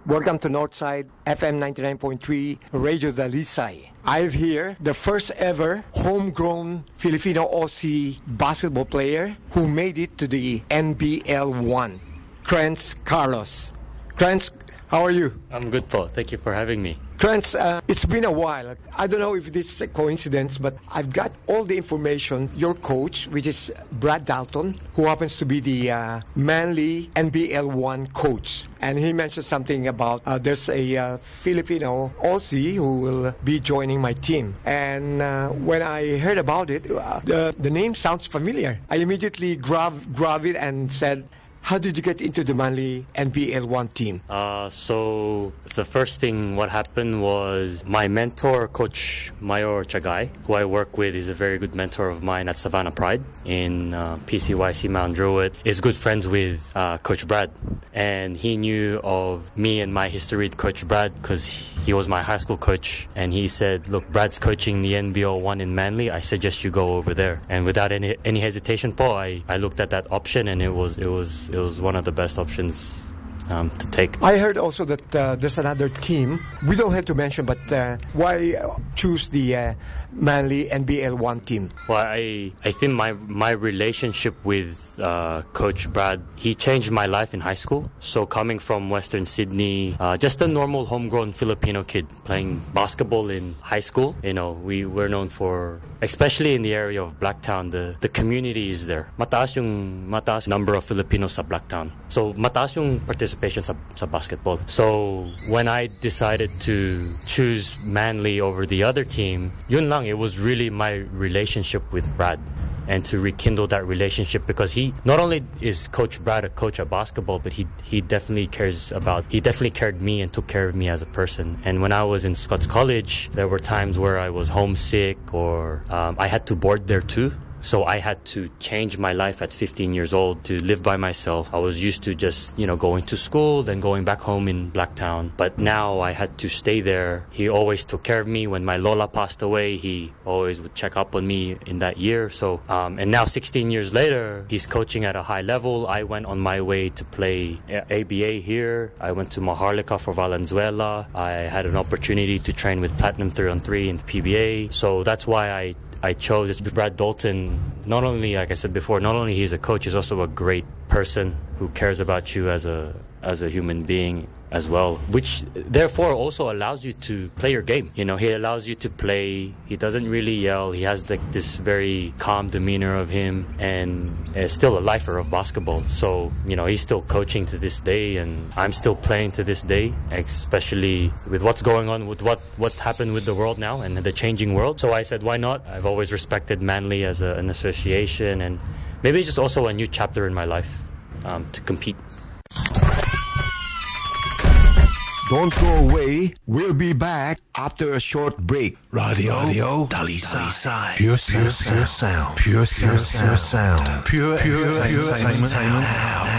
Welcome to Northside FM 99.3 Radio Dalisay. I have here the first ever homegrown Filipino Aussie basketball player who made it to the NBL 1, Krentz Carlos. Krentz, how are you? I'm good, Paul. Thank you for having me. Krentz, it's been a while. I don't know if this is a coincidence, but I've got all the information. Your coach, which is Brad Dalton, who happens to be the Manly NBL 1 coach. And he mentioned something about there's a Filipino Aussie who will be joining my team. And when I heard about it, the name sounds familiar. I immediately grabbed it and said, how did you get into the Manly NBL 1 team? So the first thing what happened was my mentor, Coach Mayor Chagay, who I work with, is a very good mentor of mine at Savannah Pride in PCYC Mount Druitt, is good friends with Coach Brad. And he knew of me and my history with Coach Brad because he was my high school coach. And he said, look, Brad's coaching the NBL 1 in Manly. I suggest you go over there. And without any hesitation, Paul, I looked at that option, and it was one of the best options to take. I heard also that there's another team. We don't have to mention, but why choose the Manly NBL 1 team? Well, I think my relationship with Coach Brad, he changed my life in high school. So coming from Western Sydney, just a normal homegrown Filipino kid playing basketball in high school. You know, we were known for, especially in the area of Blacktown, the community is there. Mataas number of Filipinos sa Blacktown. So mataas yung participation sa basketball. So when I decided to choose Manly over the other team, yun lang, it was really my relationship with Brad, and to rekindle that relationship, because he not only is Coach Brad a coach of basketball, but he definitely cared me and took care of me as a person. And when I was in Scots College, there were times where I was homesick, or I had to board there too. So I had to change my life at 15 years old to live by myself. I was used to just, going to school, then going back home in Blacktown. But now I had to stay there. He always took care of me. When my Lola passed away, he always would check up on me in that year. So, and now 16 years later, he's coaching at a high level. I went on my way to play ABA here. I went to Maharlika for Valenzuela. I had an opportunity to train with Platinum 3-on-3 in PBA. So that's why I chose Brad Dalton. Not only, like I said before, not only he's a coach, he's also a great person who cares about you as a human being as well, which therefore also allows you to play your game. He allows you to play. He doesn't really yell. He has like this very calm demeanor of him, and is still a lifer of basketball. So, he's still coaching to this day, and I'm still playing to this day, especially with what's going on with what happened with the world now and the changing world. So I said, why not? I've always respected Manly as an association, and maybe it's just also a new chapter in my life to compete. Don't go away. We'll be back after a short break. Radio Dalisay. Pure sound. Pure entertainment.